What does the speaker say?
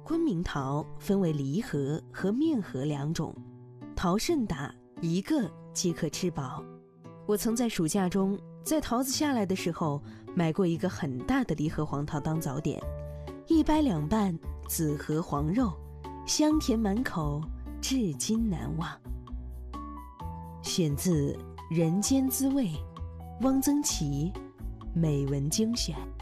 昆明桃分为梨核和面核两种，桃甚大，一个即可吃饱。我曾在暑假中在桃子下来的时候买过一个很大的梨核黄桃当早点，一掰两半，紫核黄肉，香甜满口，至今难忘。选自《人间滋味》，汪曾祺美文精选。